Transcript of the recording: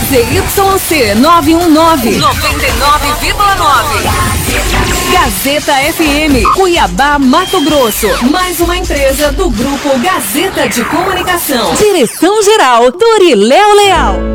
ZYC 919, 99,9. Gazeta FM, Cuiabá, Mato Grosso. Mais uma empresa do Grupo Gazeta de Comunicação. Direção-geral, Doriléo Leal.